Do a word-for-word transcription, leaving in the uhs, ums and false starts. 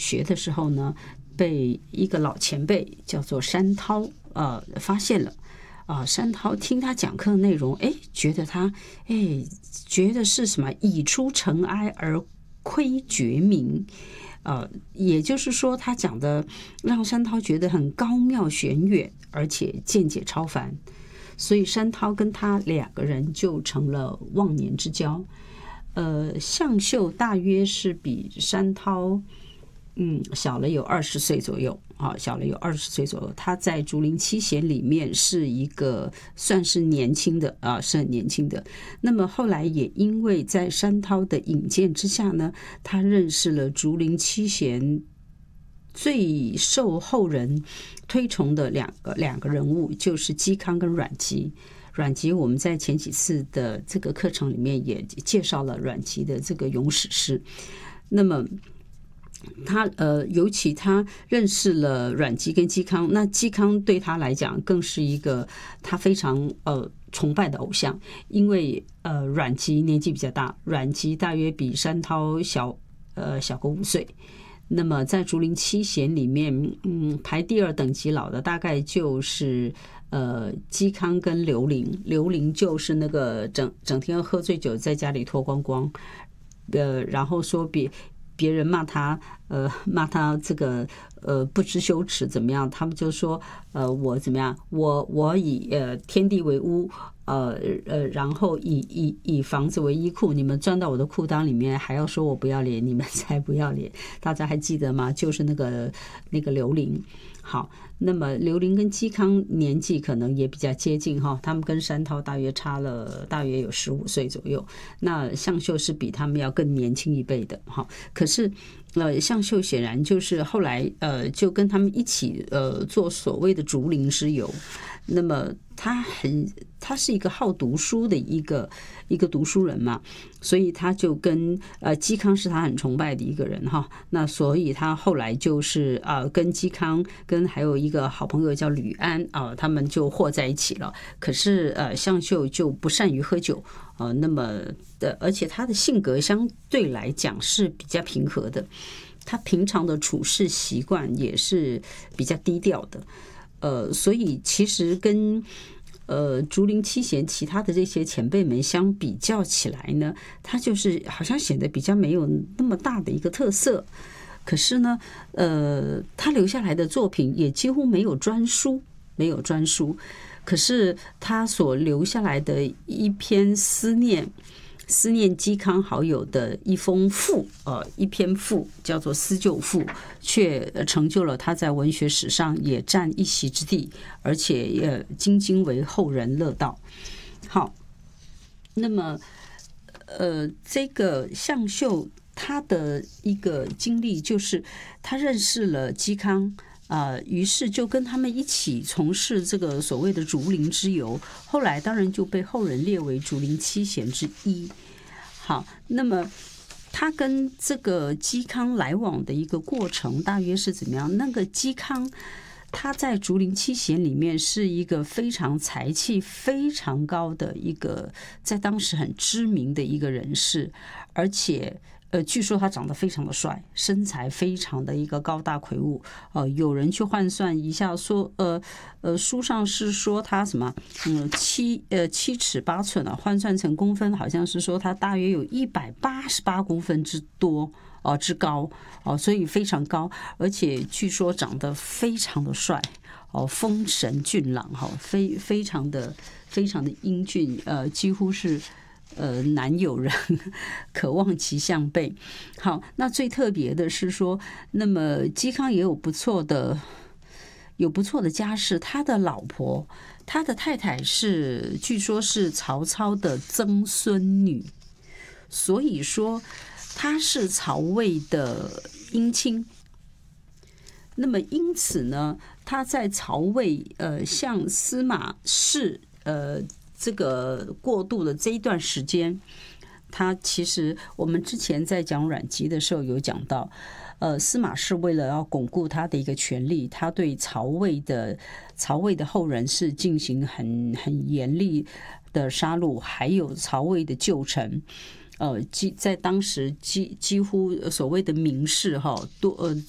学的时候呢，被一个老前辈叫做山涛呃发现了。啊，山涛听他讲课内容，哎，觉得他，哎，觉得是什么？已出尘埃而窥觉明，呃，也就是说，他讲的让山涛觉得很高妙玄远，而且见解超凡，所以山涛跟他两个人就成了忘年之交。呃，向秀大约是比山涛，嗯，小了有二十岁左右。啊，小了有二十岁左右，他在竹林七贤里面是一个算是年轻的啊，是很年轻的。那么后来也因为在山涛的引荐之下呢，他认识了竹林七贤最受后人推崇的两个两个人物，就是嵇康跟阮籍。阮籍我们在前几次的这个课程里面也介绍了阮籍的这个咏史诗。那么他呃，尤其他认识了阮籍跟嵇康，那嵇康对他来讲更是一个他非常呃崇拜的偶像，因为呃阮籍年纪比较大，阮籍大约比山涛小呃小个五岁。那么在竹林七贤里面，嗯，排第二等级老的大概就是呃嵇康跟刘伶，刘伶就是那个整整天喝醉酒在家里脱光光，呃，然后说别。别人骂他，呃，骂他这个，呃，不知羞耻怎么样？他们就说，呃，我怎么样？我我以呃天地为屋，呃呃，然后以以以房子为衣裤，你们钻到我的裤裆里面，还要说我不要脸，你们才不要脸！大家还记得吗？就是那个那个刘伶。好，那么刘伶跟嵇康年纪可能也比较接近哈，他们跟山涛大约差了大约有十五岁左右。那向秀是比他们要更年轻一辈的哈。可是呃，向秀显然就是后来呃就跟他们一起呃做所谓的竹林之游。那么他很，他是一个好读书的一个一个读书人嘛，所以他就跟呃嵇康是他很崇拜的一个人哈。那所以他后来就是啊、呃、跟嵇康跟还有一个好朋友叫吕安啊、呃，他们就和在一起了。可是呃向秀就不善于喝酒呃，那么的而且他的性格相对来讲是比较平和的，他平常的处事习惯也是比较低调的。呃，所以其实跟呃竹林七贤其他的这些前辈们相比较起来呢，他就是好像显得比较没有那么大的一个特色。可是呢，呃，他留下来的作品也几乎没有专书，没有专书。可是他所留下来的一篇思念。思念嵇康好友的一封赋，呃，一篇赋叫做《思旧赋》，却成就了他在文学史上也占一席之地，而且也津津为后人乐道。好，那么，呃，这个向秀他的一个经历就是他认识了嵇康。啊、呃，于是就跟他们一起从事这个所谓的竹林之游，后来当然就被后人列为竹林七贤之一。好，那么他跟这个嵇康来往的一个过程大约是怎么样？那个嵇康他在竹林七贤里面是一个非常才气非常高的一个，在当时很知名的一个人士，而且呃，据说他长得非常的帅，身材非常的一个高大魁梧。呃，有人去换算一下说，呃呃，书上是说他什么，嗯，七呃七尺八寸啊，换算成公分，好像是说他大约有一百八十八公分之多哦、呃、之高哦、呃，所以非常高，而且据说长得非常的帅哦、呃，风神俊朗哈、哦，非非常的非常的英俊，呃，几乎是。呃，难有人可望其项背。好，那最特别的是说，那么嵇康也有不错的，有不错的家世。他的老婆，他的太太是，据说是曹操的曾孙女，所以说他是曹魏的姻亲。那么因此呢，他在曹魏呃向司马氏呃。这个过渡的这一段时间，他其实我们之前在讲阮籍的时候有讲到，呃，司马氏为了要巩固他的一个权力，他对曹魏的曹魏的后人是进行很很严厉的杀戮，还有曹魏的旧臣。呃，在当时几几乎所谓的名士哈，多呃